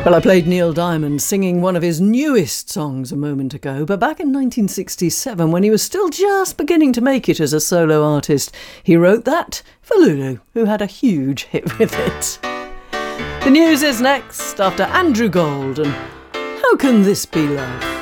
Well, I played Neil Diamond singing one of his newest songs a moment ago, but back in 1967, when he was still just beginning to make it as a solo artist, he wrote that for Lulu, who had a huge hit with it. The news is next after Andrew Gold and How Can This Be Love?